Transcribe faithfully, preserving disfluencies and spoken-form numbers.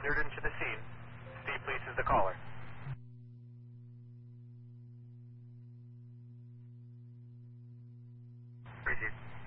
entered into the scene. Steve, please, is the caller. Appreciate it.